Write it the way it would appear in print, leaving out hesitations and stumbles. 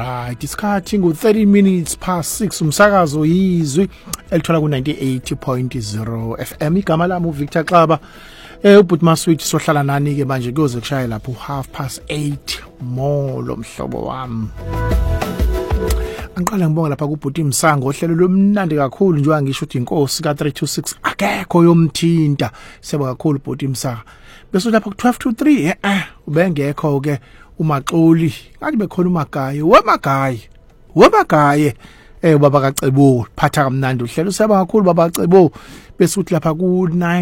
Alright, isikhathi ngu-30 minutes past 6 umsakazo yizwi elithola ku-98.0 FM. Igama lami uVictor Xaba. Ubhuti Maswitch sohlala nani ke manje kuyoze kushaye lapho 8:30 molo mhlobo wami. Angiqala ngibonga lapha kubhuti Msango ohlelo lomnandi kakhulu njengoba ngisho ukuthi inkosi ka326 akekho yomthinta. Seba kakhulu ubhuti Msango. Bese lapha ku12 to 3 ubengekho ke uMaxoli ngathi bekhona uMagaye wemagaye ubaba kaCebo phatha kamnandi uhlelo seba kakhulu baba kaCebo bese uthi lapha ku9